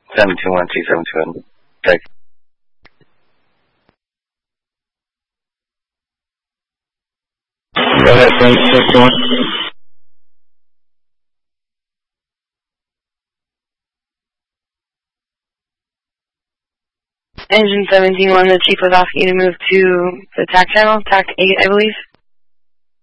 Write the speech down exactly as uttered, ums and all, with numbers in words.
seven two one, T seven two one. Thanks. Go ahead, seven two one. Engine seventeen one, the chief was asking you to move to the T A C channel, T A C eight, I believe.